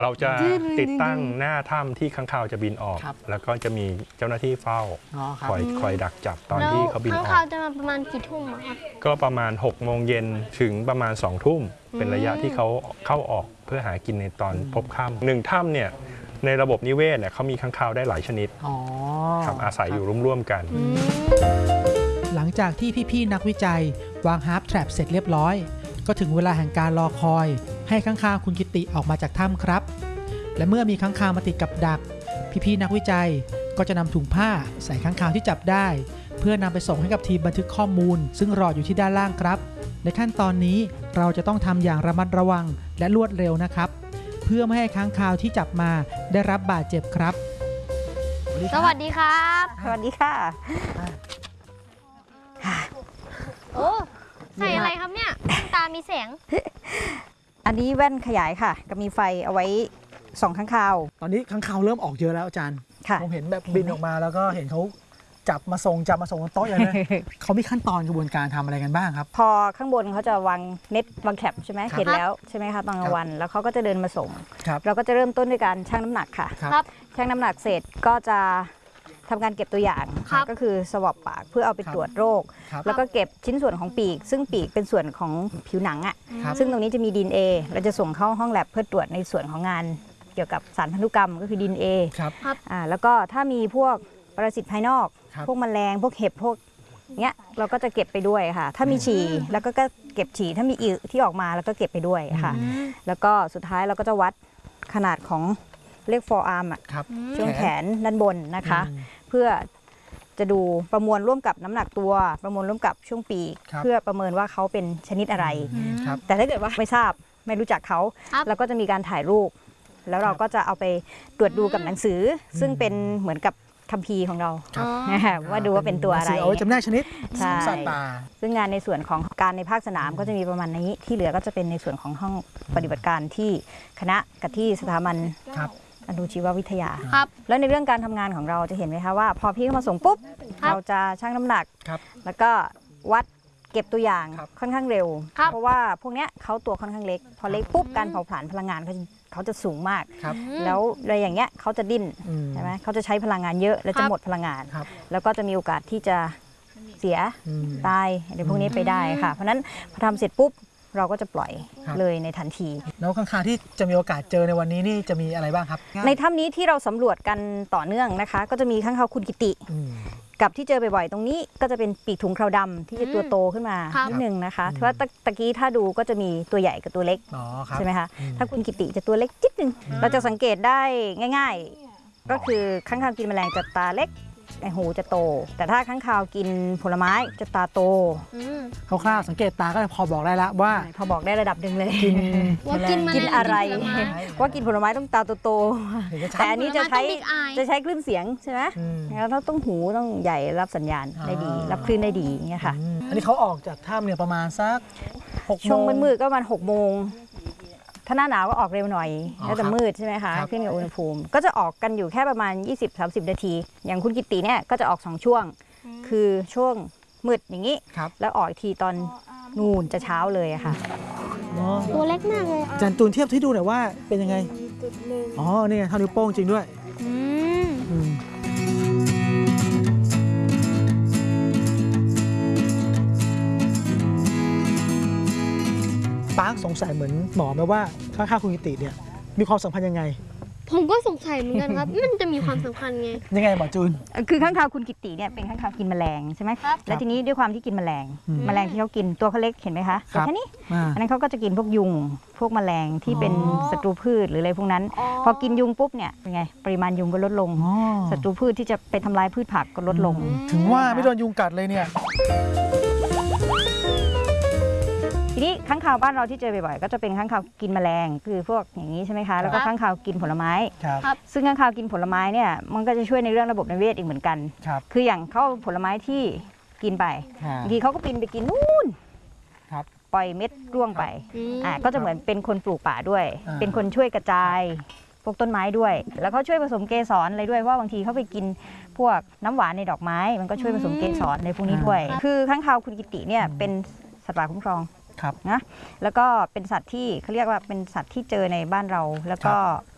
เราจะติดตั้งหน้าถ้ำที่ค้างคาวจะบินออกแล้วก็จะมีเจ้าหน้าที่เฝ้าคอยดักจับตอนที่เขาบินออกค้างคาวจะมาประมาณกี่ทุ่มครับก็ประมาณ6 โมงเย็นถึงประมาณ2 ทุ่มเป็นระยะที่เขาเข้าออกเพื่อหากินในตอนพบค่ำ1 ถ้ำเนี่ยในระบบนิเวศเนี่ยเขามีค้างคาวได้หลายชนิดครับอาศัยอยู่ร่วมๆกันหลังจากที่พี่ๆนักวิจัยวางฮาร์ปแทรปเสร็จเรียบร้อยก็ถึงเวลาแห่งการรอคอยให้ค้างคาวคุณกิติออกมาจากถ้ำครับและเมื่อมีค้างคาวมาติดกับดักพี่ๆนักวิจัยก็จะนำถุงผ้าใส่ค้างคาวที่จับได้เพื่อนำไปส่งให้กับทีมบันทึกข้อมูลซึ่งรออยู่ที่ด้านล่างครับในขั้นตอนนี้เราจะต้องทำอย่างระมัดระวังและรวดเร็วนะครับเพื่อไม่ให้ค้างคาวที่จับมาได้รับบาดเจ็บครับสวัสดีครับสวัสดีค่ะโอ้ใส่อะไรครับเนี่ยตามีแสงอันนี้แว่นขยายค่ะก็มีไฟเอาไว้ส่องค้างคาวตอนนี้ค้างคาวเริ่มออกเยอะแล้วอาจารย์ผมเห็นแบบบินออกมาแล้วก็เห็นเขาจับมาส่งบนโต๊ะอย่างนี้เขามีขั้นตอนกระบวนการทำอะไรกันบ้างครับพอข้างบนเขาจะวางเน็ตวางแคปใช่ไหมเห็นแล้วใช่ไหมคะตอนกลางวันแล้วเขาก็จะเดินมาส่งเราก็จะเริ่มต้นด้วยการชั่งน้ำหนักค่ะชั่งน้ำหนักเสร็จก็จะทำการเก็บตัวอย่างก็คือสวอปปากเพื่อเอาไปตรวจโรคแล้วก็เก็บชิ้นส่วนของปีกซึ่งปีกเป็นส่วนของผิวหนังอ่ะซึ่งตรงนี้จะมี DNA เราจะส่งเข้าห้องแลบเพื่อตรวจในส่วนของงานเกี่ยวกับสารพันธุกรรมก็คือ DNA แล้วก็ถ้ามีพวกปรสิตภายนอกพวกแมลงพวกเห็บพวกเนี้ยเราก็จะเก็บไปด้วยค่ะถ้ามีฉี่แล้วก็เก็บฉี่ถ้ามีอึที่ออกมาแล้วก็เก็บไปด้วยค่ะแล้วก็สุดท้ายเราก็จะวัดขนาดของเรียก forearm อ่ะช่วงแขนด้านบนนะคะเพื่อจะดูประมวลร่วมกับน้ำหนักตัวประมวลร่วมกับช่วงปีกเพื่อประเมินว่าเขาเป็นชนิดอะไรแต่ถ้าเกิดว่าไม่ทราบไม่รู้จักเขาเราก็จะมีการถ่ายรูปแล้วเราก็จะเอาไปตรวจดูกับหนังสือซึ่งเป็นเหมือนกับคัมภีร์ของเราว่าดูว่าเป็นตัวอะไรเอาจำแนกชนิดสัตว์ป่าซึ่งงานในส่วนของการในภาคสนามก็จะมีประมาณนี้ที่เหลือก็จะเป็นในส่วนของห้องปฏิบัติการที่คณะกับที่สถาบันอนุชีววิทยาแล้วในเรื่องการทำงานของเราจะเห็นไหมคะว่าพอพี่เข้ามาส่งปุ๊บเราจะชั่งน้ำหนักแล้วก็วัดเก็บตัวอย่างค่อนข้างเร็วเพราะว่าพวกนี้เขาตัวค่อนข้างเล็กพอเล็กปุ๊บการเผาผลาญพลังงานเขาจะสูงมากแล้วอะไรอย่างเงี้ยเขาจะดิ้นใช่ไหมเขาจะใช้พลังงานเยอะและจะหมดพลังงานแล้วก็จะมีโอกาสที่จะเสียตายในพวกนี้ไปได้ค่ะเพราะนั้นพอทำเสร็จปุ๊บเราก็จะปล่อยเลยในทันทีแล้วค้างคาวที่จะมีโอกาสเจอในวันนี้นี่จะมีอะไรบ้างครับในถ้ำนี้ที่เราสำรวจกันต่อเนื่องนะคะก็จะมีค้างคาวคุณกิติกับที่เจอบ่อยๆตรงนี้ก็จะเป็นปีกถุงคราวดำที่จะตัวโตขึ้นมานิดนึงนะคะเพราะว่าตะกี้ถ้าดูก็จะมีตัวใหญ่กับตัวเล็กใช่ไหมคะถ้าคุณกิติจะตัวเล็กนิดนึงเราจะสังเกตได้ง่ายๆก็คือค้างคาวกินแมลงจะตาเล็กหูจะโตแต่ถ้าค้างคาวกินผลไม้จะตาโตคร่าวๆสังเกตตาก็พอบอกได้แล้วว่าพอบอกได้ระดับหนึ่งเลยกินอะไรว่ากินผลไม้ต้องตาโตๆแต่อันนี้จะใช้คลื่นเสียงใช่ไหมแล้วต้องหูต้องใหญ่รับสัญญาณได้ดีรับคลื่นได้ดีอย่างเงี้ยค่ะอันนี้เขาออกจากถ้ำเนี่ยประมาณสัก6 โมงช่วงมืดๆก็ประมาณ6 โมงถ้าหน้าหนาวก็ออกเร็วหน่อยแล้วจะมืดใช่ไหมคะขึ้นกับอุณหภูมิก็จะออกกันอยู่แค่ประมาณ 20-30 นาทีอย่างคุณกิติเนี่ยก็จะออก2 ช่วงคือช่วงมืดอย่างนี้แล้วออกอีกทีตอนนู่นจะเช้าเลยค่ะตัวเล็กมากเลยอาจารย์ตูนเทียบที่ดูหน่อยว่าเป็นยังไงอ๋อเนี่ยเท่านิ้วโป้งจริงด้วยป้าสงสัยเหมือนหมอไหมว่าค้างคาวคุณกิติเนี่ยมีความสัมพันธ์ยังไงผมก็สงสัยเหมือนกันครับมันจะมีความสำคัญไงยังไงหมอจูนคือค้างคาวคุณกิติเนี่ยเป็นค้างคาวกินแมลงใช่ไหมแล้วทีนี้ด้วยความที่กินแมลงที่เขากินตัวเขาเล็กเห็นไหมคะแค่นี้อันนั้นเขาก็จะกินพวกยุงพวกแมลงที่เป็นศัตรูพืชหรืออะไรพวกนั้นพอกินยุงปุ๊บเนี่ยเป็นไงปริมาณยุงก็ลดลงศัตรูพืชที่จะไปทำลายพืชผักก็ลดลงถึงว่าไม่โดนยุงกัดเลยเนี่ยทีนี้ค้างคาวบ้านเราที่เจอบ่อยๆก็จะเป็นค้างคาวกินแมลงคือพวกอย่างนี้ใช่ไหมคะแล้วก็ค้างคาวกินผลไม้ซึ่งค้างคาวกินผลไม้เนี่ยมันก็จะช่วยในเรื่องระบบนิเวศอีกเหมือนกันคืออย่างเขาผลไม้ที่กินไปบางทีเขาก็บินไปกินนู่นปล่อยเม็ดร่วงไปก็จะเหมือนเป็นคนปลูกป่าด้วยเป็นคนช่วยกระจายพวกต้นไม้ด้วยแล้วเขาช่วยผสมเกสรอะไรด้วยเพราะบางทีเขาไปกินพวกน้ำหวานในดอกไม้มันก็ช่วยผสมเกสรในพวกนี้ด้วยคือค้างคาวคุณกิติเนี่ยเป็นสัตว์ป่าคุ้มครองนะแล้วก็เป็นสัตว์ที่เขาเรียกว่าเป็นสัตว์ที่เจอในบ้านเราแล้วก็